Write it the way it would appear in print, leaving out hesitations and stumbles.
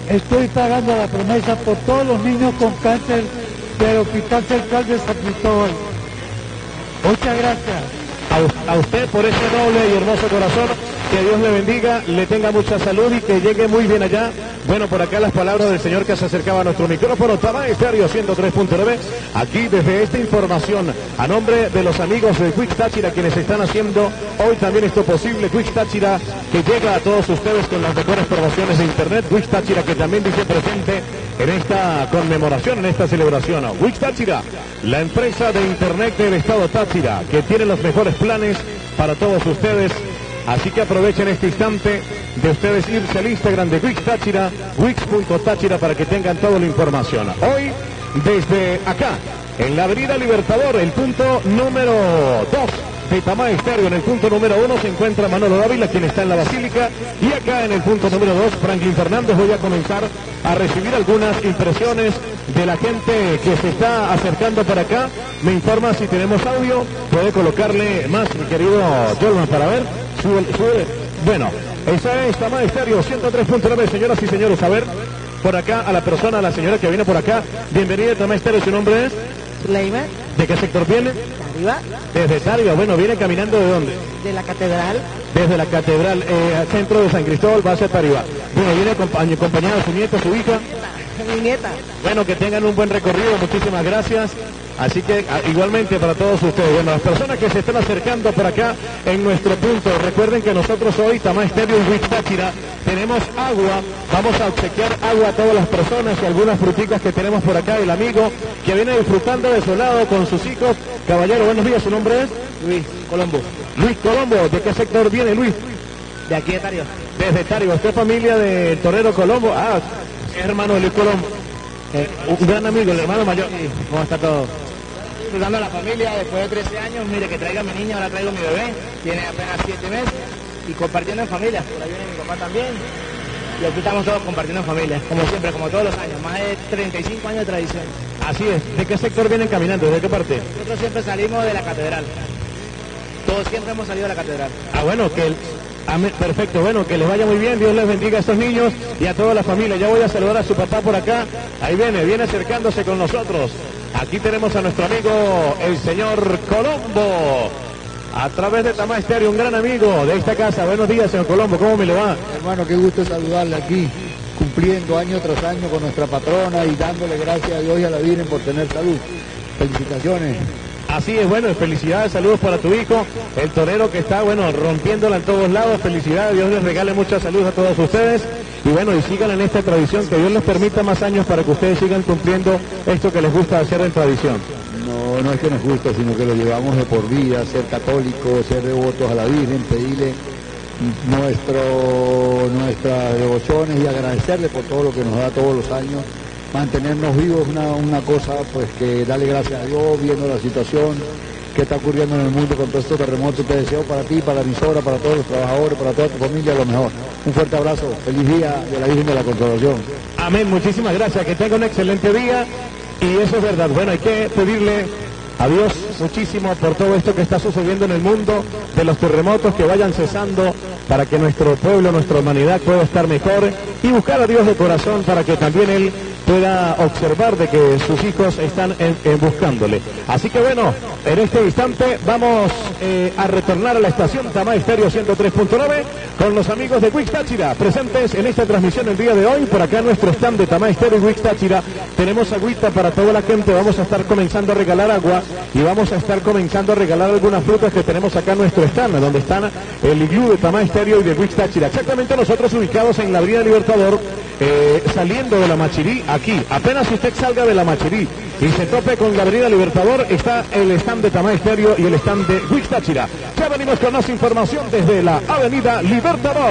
estoy pagando la promesa por todos los niños con cáncer del Hospital Central de San Cristóbal. Muchas gracias. A usted por ese noble y hermoso corazón, que Dios le bendiga, le tenga mucha salud y que llegue muy bien allá. Bueno, por acá las palabras del señor que se acercaba a nuestro micrófono, Tamae Estéreo 103.9, aquí desde esta información, a nombre de los amigos de Quick Táchira, quienes están haciendo hoy también esto posible, Quick Táchira, que llega a todos ustedes con las mejores promociones de internet, Quick Táchira, que también dice presente en esta conmemoración, en esta celebración. Quick Táchira, la empresa de internet del estado Táchira, que tiene los mejores planes para todos ustedes. Así que aprovechen este instante de ustedes irse al Instagram de Wix Táchira, wix.táchira, para que tengan toda la información. Hoy, desde acá, en la Avenida Libertador, el punto número 2 de Tamae Estéreo, en el punto número 1 se encuentra Manolo Dávila, quien está en la Basílica, y acá en el punto número 2, Franklin Fernández. Voy a comenzar a recibir algunas impresiones de la gente que se está acercando para acá. Me informa si tenemos audio, puede colocarle más, mi querido Jolman, para ver. Sube. Bueno, esa es Tamae Estéreo 103.9, señoras y señores. A ver, por acá, a la persona, a la señora que viene por acá. Bienvenida a Tamae Estéreo, ¿su nombre es? Zuleima. ¿De qué sector viene? Arriba. Desde Tarija. Bueno, ¿viene caminando de dónde? De la catedral. Desde la catedral, al centro de San Cristóbal, va hacia Tarija. Bueno, viene acompañada de su nieta, su hija. Mi nieta. Bueno, que tengan un buen recorrido, muchísimas gracias. Así que igualmente para todos ustedes. Bueno, las personas que se están acercando por acá en nuestro punto, recuerden que nosotros hoy, Tamae Estéreo en Quick Táchira, tenemos agua. Vamos a obsequiar agua a todas las personas y algunas fruticas que tenemos por acá. El amigo que viene disfrutando de su lado con sus hijos. Caballero, buenos días, ¿su nombre es? Luis Colombo. Luis Colombo, ¿de qué sector viene Luis? De aquí de Tario. Desde Tario. ¿Usted es familia de Torero Colombo? Ah, es hermano de Luis Colombo. Un gran amigo, el hermano mayor. Sí, ¿cómo está todo? Disfrutando a la familia después de 13 años. Mire que traiga a mi niña, ahora traigo a mi bebé. Tiene apenas 7 meses. Y compartiendo en familia. Por ahí viene mi papá también. Y aquí estamos todos compartiendo en familia. Como siempre, como todos los años. Más de 35 años de tradición. Así es. ¿De qué sector vienen caminando? ¿De qué parte? Nosotros siempre salimos de la catedral. Todos siempre hemos salido de la catedral. Ah, bueno, perfecto, bueno, que les vaya muy bien, Dios les bendiga a estos niños y a toda la familia. Ya voy a saludar a su papá por acá. Ahí viene acercándose con nosotros. Aquí tenemos a nuestro amigo, el señor Colombo, a través de Tamae Estéreo, un gran amigo de esta casa. Buenos días, señor Colombo, ¿cómo me le va? Hermano, qué gusto saludarle aquí, cumpliendo año tras año con nuestra patrona y dándole gracias a Dios y a la Virgen por tener salud. Felicitaciones. Así es, bueno, felicidades, saludos para tu hijo, el torero que está, bueno, rompiéndola en todos lados. Felicidades, Dios les regale mucha salud a todos ustedes. Y bueno, y sigan en esta tradición, que Dios les permita más años para que ustedes sigan cumpliendo esto que les gusta hacer en tradición. No es que nos gusta, sino que lo llevamos de por vida, ser católicos, ser devotos a la Virgen, pedirle nuestras devociones y agradecerle por todo lo que nos da todos los años. Mantenernos vivos es una cosa, pues, que darle gracias a Dios, viendo la situación que está ocurriendo en el mundo con todos estos terremotos. Te deseo para ti, para la emisora, para todos los trabajadores, para toda tu familia lo mejor. Un fuerte abrazo, feliz día de la Virgen de la Consolación. Amén, muchísimas gracias, que tenga un excelente día. Y eso es verdad, bueno, hay que pedirle a Dios muchísimo por todo esto que está sucediendo en el mundo, de los terremotos que vayan cesando, para que nuestro pueblo, nuestra humanidad pueda estar mejor, y buscar a Dios de corazón para que también Él pueda observar de que sus hijos están buscándole. Así que bueno, en este instante vamos a retornar a la estación Tamae Estéreo 103.9 con los amigos de Quick Táchira, presentes en esta transmisión el día de hoy. Por acá nuestro stand de Tamae Estéreo y Quick Táchira, tenemos agüita para toda la gente. Vamos a estar comenzando a regalar agua y vamos a estar comenzando a regalar algunas frutas que tenemos acá en nuestro stand, donde están el iglú de Tamae Estéreo y de Quick Táchira. Exactamente nosotros ubicados en la Avenida Libertador, saliendo de la Machirí, aquí, apenas usted salga de la Machirí y se tope con la Avenida Libertador, está el stand de Tamae Estéreo y el stand de Quick Táchira. Ya venimos con más información desde la Avenida Libertador.